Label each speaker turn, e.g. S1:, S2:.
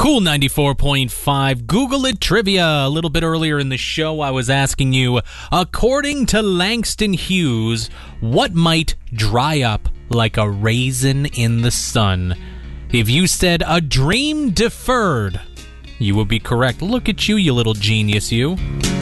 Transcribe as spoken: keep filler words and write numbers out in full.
S1: Cool ninety-four point five Google It Trivia. A little bit earlier in the show, I was asking you, according to Langston Hughes, what might dry up like a raisin in the sun? If you said a dream deferred, you would be correct. Look at you, you little genius, you.